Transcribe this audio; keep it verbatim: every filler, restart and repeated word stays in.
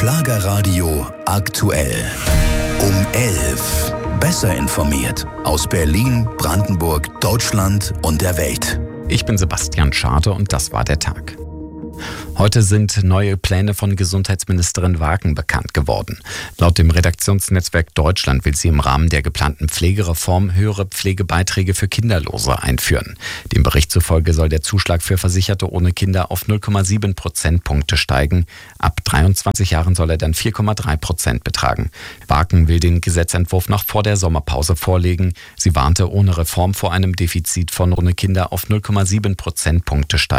Schlagerradio aktuell. Um elf. Besser informiert aus Berlin, Brandenburg, Deutschland und der Welt. Ich bin Sebastian Schade und das war der Tag. Heute sind neue Pläne von Gesundheitsministerin Wagen bekannt geworden. Laut dem Redaktionsnetzwerk Deutschland will sie im Rahmen der geplanten Pflegereform höhere Pflegebeiträge für Kinderlose einführen. Dem Bericht zufolge soll der Zuschlag für Versicherte ohne Kinder auf null Komma sieben Prozentpunkte steigen. Ab dreiundzwanzig Jahren soll er dann vier Komma drei Prozent betragen. Wagen will den Gesetzentwurf noch vor der Sommerpause vorlegen. Sie warnte ohne Reform vor einem Defizit von ohne Kinder auf null Komma sieben Prozentpunkte steigen.